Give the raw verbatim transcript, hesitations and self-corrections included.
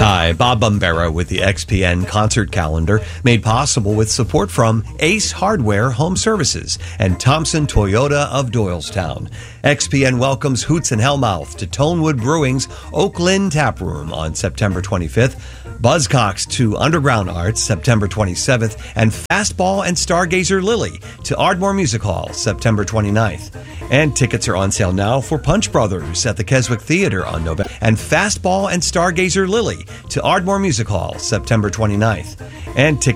Hi, Bob Bombera with the X P N concert calendar, made possible with support from Ace Hardware Home Services and Thompson Toyota of Doylestown. X P N welcomes Hoots and Hellmouth to Tonewood Brewing's Oak Lynn Tap Room on September twenty-fifth, Buzzcocks to Underground Arts September twenty-seventh, and Fastball and Stargazer Lily to Ardmore Music Hall September twenty-ninth. And tickets are on sale now for Punch Brothers at the Keswick Theater on November, and Fastball and Stargazer Lily to Ardmore Music Hall September twenty-ninth. And tickets